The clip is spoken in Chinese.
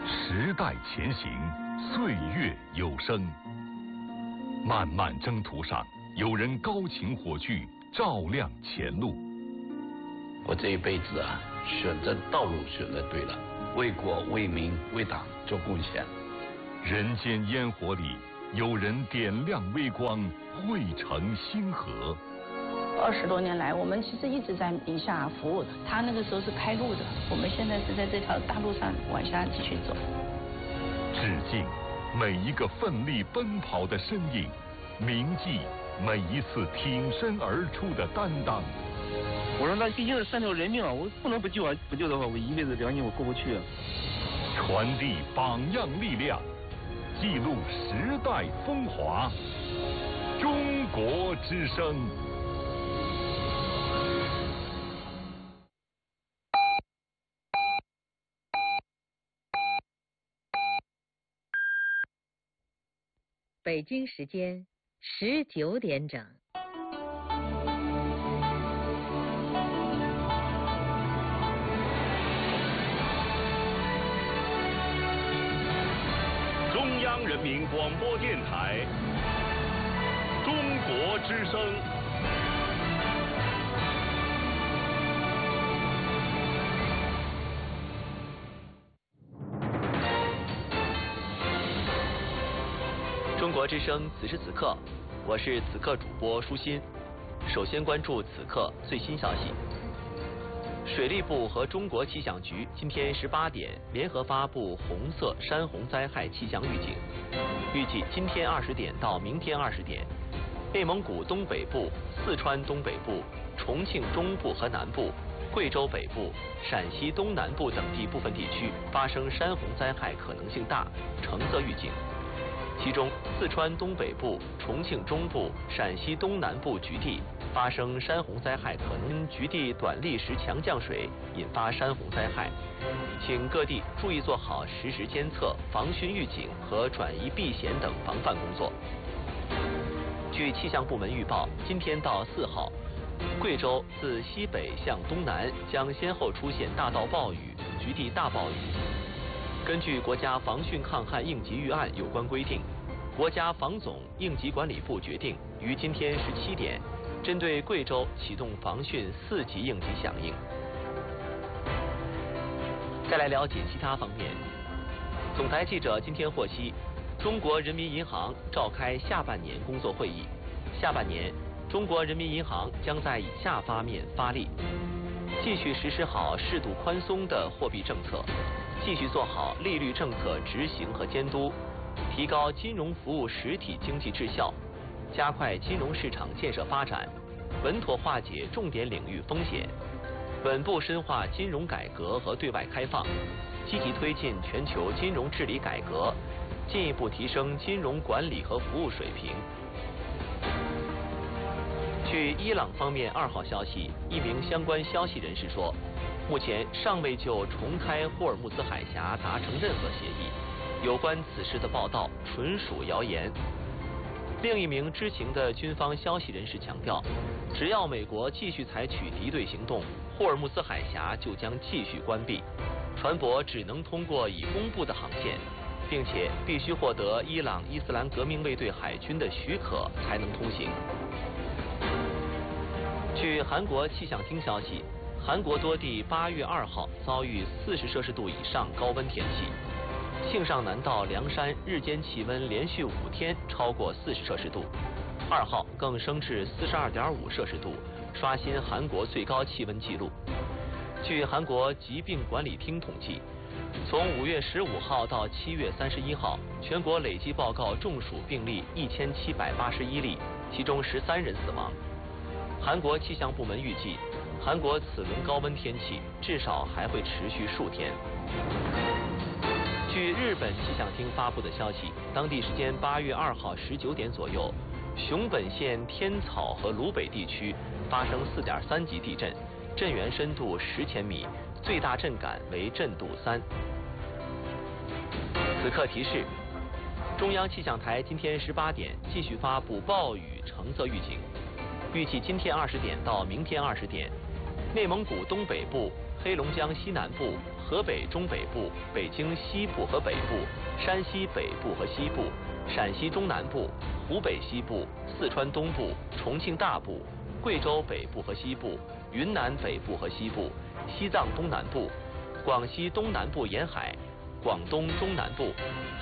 时代前行，岁月有声。漫漫征途上，有人高擎火炬，照亮前路。 我这一辈子啊，选择道路选择对了，为国为民为党做贡献。 人间烟火里，有人点亮微光，汇成星河。 20多年来，我们其实一直在宁夏服务的。他那个时候是开路的，我们现在是在这条大路上往下继续走。 致敬每一个奋力奔跑的身影，铭记每一次挺身而出的担当。 我说那毕竟是3条人命啊，我不能不救啊！不救的话，我一辈子良心我过不去啊。 传递榜样力量，记录时代风华。中国之声。 北京时间19点整。 中央人民广播电台，中国之声。 中国之声，此时此刻，我是此刻主播舒心。首先关注此刻最新消息。水利部和中国气象局今天18点联合发布红色山洪灾害气象预警，预计今天20点到明天20点，内蒙古东北部、四川东北部、重庆中部和南部、贵州北部、陕西东南部等地部分地区发生山洪灾害可能性大，橙色预警。其中，四川东北部、重庆中部、陕西东南部局地发生山洪灾害，可能因局地短砾石强降水引发山洪灾害，请各地注意做好实时监测、防汛预警和转移避险等防范工作。据气象部门预报，今天到4号，贵州自西北向东南将先后出现大到暴雨、局地大暴雨。根据国家防汛抗旱应急预案有关规定，国家防总应急管理部决定于今天17点，针对贵州启动防汛4级应急响应。再来了解其他方面，总台记者今天获悉，中国人民银行召开下半年工作会议。下半年，中国人民银行将在以下方面发力：继续实施好适度宽松的货币政策，继续做好利率政策执行和监督，提高金融服务实体经济质效，加快金融市场建设发展，稳妥化解重点领域风险，稳步深化金融改革和对外开放，积极推进全球金融治理改革，进一步提升金融管理和服务水平。据伊朗方面2号消息，一名相关消息人士说，目前尚未就重开霍尔木兹海峡达成任何协议，有关此事的报道纯属谣言。另一名知情的军方消息人士强调，只要美国继续采取敌对行动，霍尔木兹海峡就将继续关闭，船舶只能通过已公布的航线，并且必须获得伊朗伊斯兰革命卫队海军的许可才能通行。据韩国气象厅消息，韩国多地8月2号遭遇40摄氏度以上高温天气，庆尚南道凉山日间气温连续5天超过40摄氏度，2号更升至42.5摄氏度，刷新韩国最高气温纪录。据韩国疾病管理厅统计，从5月15号到7月31号，全国累计报告中暑病例1781例，其中13人死亡。韩国气象部门预计，韩国此轮高温天气至少还会持续数天。据日本气象厅发布的消息，当地时间8月2号19点左右，熊本县天草和鲁北地区发生4.3级地震，震源深度10千米，最大震感为震度3。此刻提示：中央气象台今天18点继续发布暴雨橙色预警，预计今天20点到明天20点，内蒙古东北部、 黑龙江西南部、河北中北部、北京西部和北部、山西北部和西部、陕西中南部、湖北西部、四川东部、重庆大部、贵州北部和西部、云南北部和西部、西藏东南部、广西东南部沿海、广东中南部、